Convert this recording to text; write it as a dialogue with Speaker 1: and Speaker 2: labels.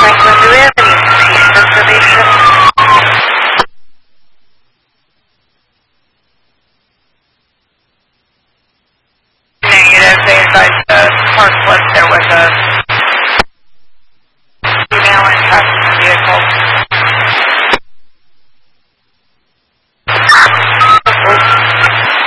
Speaker 1: Franklin, do we have any patient information? Negative. They advised the park was there was a